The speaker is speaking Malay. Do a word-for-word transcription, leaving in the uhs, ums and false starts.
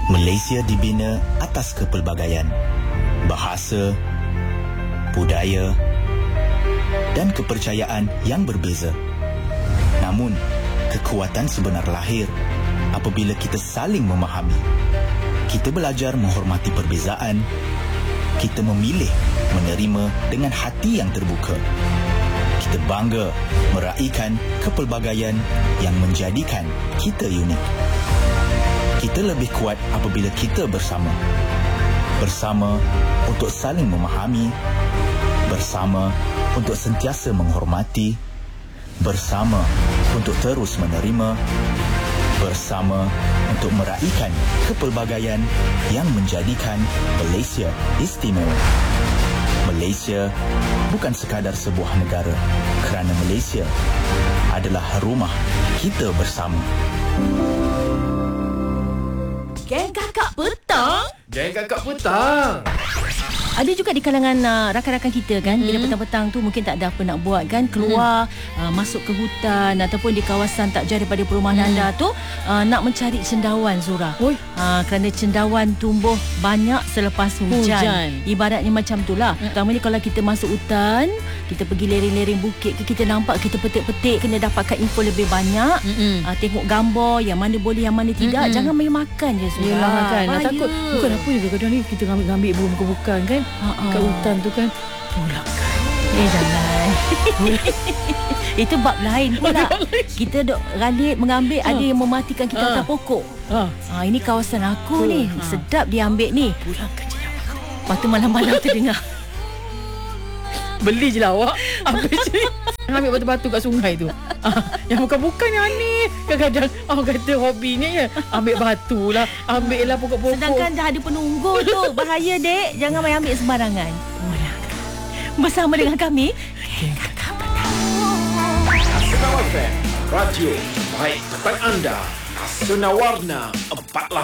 Malaysia dibina atas kepelbagaian bahasa, budaya dan kepercayaan yang berbeza. Namun, kekuatan sebenar lahir apabila kita saling memahami. Kita belajar menghormati perbezaan. Kita memilih menerima dengan hati yang terbuka. Kita bangga meraihkan kepelbagaian yang menjadikan kita unik. Kita lebih kuat apabila kita bersama. Bersama untuk saling memahami. Bersama untuk sentiasa menghormati. Bersama untuk terus menerima. Bersama untuk meraihkan kepelbagaian yang menjadikan Malaysia istimewa. Malaysia bukan sekadar sebuah negara, kerana Malaysia adalah rumah kita bersama. Geng Kakak Petang. Geng Kakak Petang. Ada juga di kalangan uh, rakan-rakan kita kan, mm-hmm. bila petang-petang tu mungkin tak ada apa nak buat kan, keluar mm-hmm. uh, masuk ke hutan ataupun di kawasan tak jauh daripada perumahan mm. anda tu uh, nak mencari cendawan, Zura. Uh, kerana cendawan tumbuh banyak selepas hujan. hujan. Ibaratnya macam itulah. Mm. Terutamanya kalau kita masuk hutan, kita pergi lereng-lereng bukit, kita nampak, kita petik-petik, kena dapatkan info lebih banyak. Mm-hmm. Uh, tengok gambar yang mana boleh, yang mana tidak. Mm-hmm. Jangan main makan je, Zura. Yelah, kan. Nak takut bukan apa juga kadang ni kita ambil-ambil bukan-bukan kan. Uh-uh. Kat hutan tu kan pulakan. Eh jangan. Itu bab lain pula. Kita dok ralik mengambil, ha. ada yang mematikan kita atas ha. pokok. Ha. ha ini kawasan aku ha. ni. Ha. Sedap dia ambil ni. Pulakan je awak. Lepas tu malam-malam terdengar. Beli je lah awak. Ambil je. Ambil batu-batu kat sungai tu. Ah, yang bukan-bukan yang ni. Kadang-kadang awak kata hobinya ya. Ambil batu lah. Ambil lah pokok-pokok. Sedangkan dah ada penunggu tu. Bahaya dek. Jangan main ambil sembarangan. Bersama dengan kami, Geng Kakak Petang. Asuna F M, radio baik petang anda. Asuna Warna empat belas